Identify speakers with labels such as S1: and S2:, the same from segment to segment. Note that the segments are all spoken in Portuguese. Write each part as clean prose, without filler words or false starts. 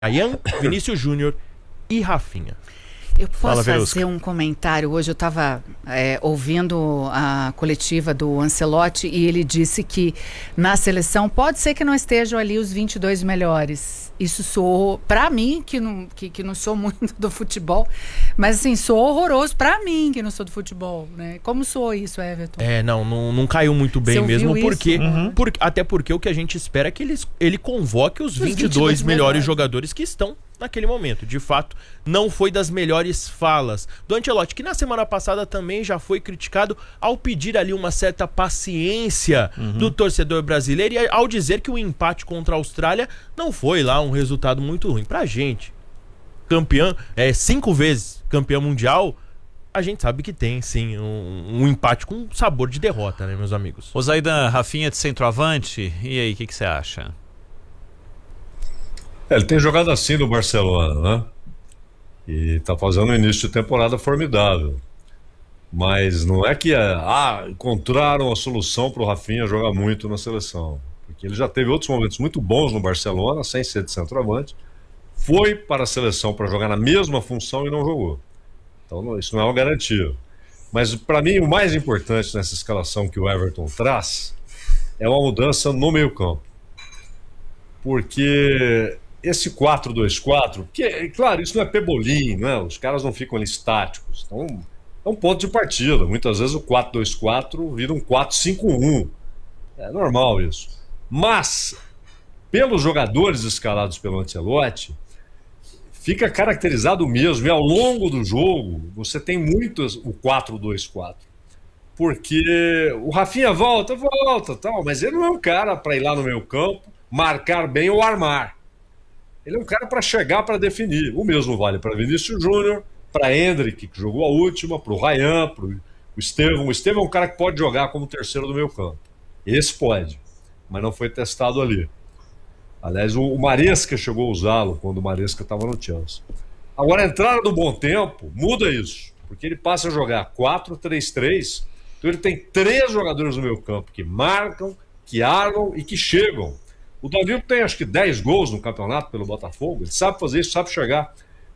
S1: Ryan, Vinícius Júnior e Rafinha.
S2: Eu posso fazer um comentário? Hoje eu estava ouvindo a coletiva do Ancelotti e ele disse que na seleção pode ser que não estejam ali os 22 melhores. Isso soou, para mim, que não sou muito do futebol, mas assim, soou horroroso para mim, que não sou do futebol, né? Como soou isso, Everton?
S1: Não caiu muito bem mesmo, porque,
S2: uhum.
S1: Até porque o que a gente espera é que ele convoque os 22 melhores jogadores que estão naquele momento. De fato, não foi das melhores falas do Ancelotti, que na semana passada também já foi criticado ao pedir ali uma certa paciência do torcedor brasileiro e ao dizer que o empate contra a Austrália não foi lá um resultado muito ruim. Pra gente, campeão, 5 vezes campeão mundial, a gente sabe que tem sim um empate com sabor de derrota, né, meus amigos?
S3: O Zaidan, Rafinha de centroavante, e aí, o que você acha?
S4: Ele tem jogado assim no Barcelona, né? E tá fazendo um início de temporada formidável. Mas não é que encontraram a solução para o Rafinha jogar muito na seleção. Porque ele já teve outros momentos muito bons no Barcelona, sem ser de centroavante. Foi para a seleção para jogar na mesma função e não jogou. Então isso não é uma garantia. Mas para mim o mais importante nessa escalação que o Everton traz é uma mudança no meio-campo. Porque esse 4-2-4, que, claro, isso não é pebolim, né? Os caras não ficam ali estáticos. Então, é um ponto de partida. Muitas vezes o 4-2-4 vira um 4-5-1. É normal isso. Mas, pelos jogadores escalados pelo Ancelotti, fica caracterizado mesmo. E ao longo do jogo, você tem muitos o 4-2-4. Porque o Rafinha volta, tal, mas ele não é um cara para ir lá no meio campo, marcar bem ou armar. Ele é um cara para chegar, para definir. O mesmo vale para Vinícius Júnior, para Endrick, que jogou a última, para o Ryan, para o Estevão. O Estevão é um cara que pode jogar como terceiro do meio campo. Esse pode, mas não foi testado ali. Aliás, o Maresca chegou a usá-lo quando o Maresca estava no Chelsea. Agora, a entrada do Bom Tempo muda isso, porque ele passa a jogar 4-3-3, então ele tem 3 jogadores no meio campo que marcam, que armam e que chegam. O Danilo tem acho que 10 gols no campeonato pelo Botafogo, ele sabe fazer isso, sabe chegar.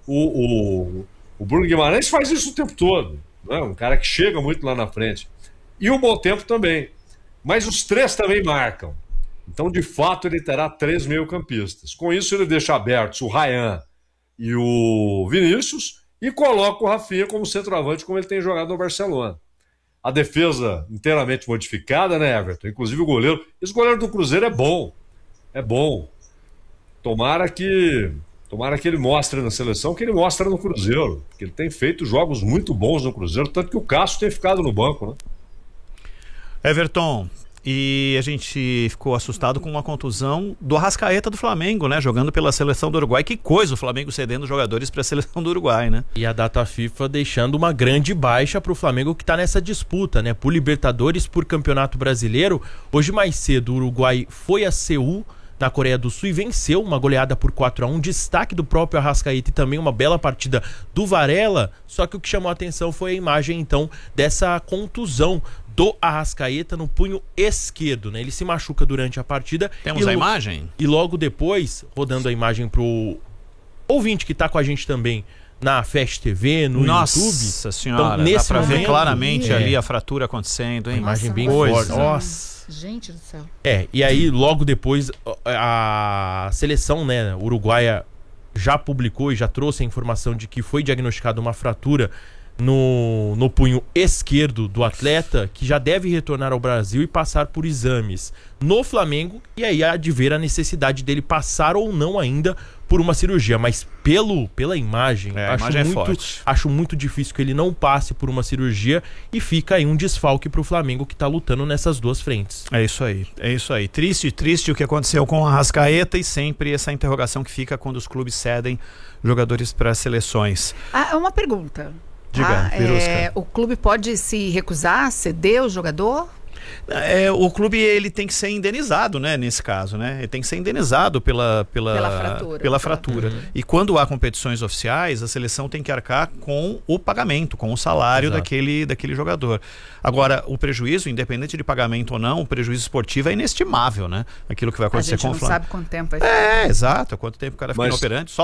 S4: O Bruno Guimarães faz isso o tempo todo, né? Um cara que chega muito lá na frente. E o Bom Tempo também. Mas os 3 também marcam. Então, de fato, ele terá 3 meio-campistas. Com isso, ele deixa abertos o Ryan e o Vinícius e coloca o Rafinha como centroavante, como ele tem jogado no Barcelona. A defesa inteiramente modificada, né, Everton? Inclusive o goleiro. Esse goleiro do Cruzeiro é bom. É bom. Tomara que ele mostre na seleção o que ele mostra no Cruzeiro. Porque ele tem feito jogos muito bons no Cruzeiro, tanto que o Cássio tem ficado no banco, né?
S3: Everton, e a gente ficou assustado com uma contusão do Arrascaeta do Flamengo, né? Jogando pela seleção do Uruguai. Que coisa o Flamengo cedendo jogadores para a seleção do Uruguai, né?
S1: E a data FIFA deixando uma grande baixa para o Flamengo que está nessa disputa, né? Por Libertadores, por Campeonato Brasileiro. Hoje mais cedo o Uruguai foi a Seul, na Coreia do Sul, e venceu uma goleada por 4-1, destaque do próprio Arrascaeta e também uma bela partida do Varela, só que o que chamou a atenção foi a imagem, então, dessa contusão do Arrascaeta no punho esquerdo, né? Ele se machuca durante a partida.
S3: Temos a imagem?
S1: E logo depois, rodando a imagem pro ouvinte que tá com a gente também na Fast TV, no YouTube.
S3: Nossa senhora,
S1: então, nesse
S3: dá pra ver
S1: momento,
S3: claramente ali a fratura acontecendo, hein?
S1: Uma imagem bem
S3: forte.
S1: Nossa.
S2: Gente do céu.
S1: E aí logo depois a seleção, né, uruguaia já publicou e já trouxe a informação de que foi diagnosticada uma fratura no punho esquerdo do atleta, que já deve retornar ao Brasil e passar por exames no Flamengo, e aí há de ver a necessidade dele passar ou não ainda por uma cirurgia, mas pela imagem, acho muito difícil que ele não passe por uma cirurgia, e fica aí um desfalque pro Flamengo, que tá lutando nessas duas frentes.
S3: É isso aí. Triste o que aconteceu com o Arrascaeta, e sempre essa interrogação que fica quando os clubes cedem jogadores para seleções.
S2: Uma pergunta.
S3: Diga,
S2: o clube pode se recusar a ceder o jogador?
S3: O clube ele tem que ser indenizado, né, nesse caso, né? Ele tem que ser indenizado pela fratura.
S2: Uhum.
S3: E quando há competições oficiais, a seleção tem que arcar com o pagamento, com o salário daquele jogador. Agora, o prejuízo, independente de pagamento ou não, o prejuízo esportivo é inestimável, né? Aquilo que vai acontecer com o Flamengo.
S2: A gente não sabe quanto tempo vai ficar.
S3: Exato. Quanto tempo o cara fica inoperante.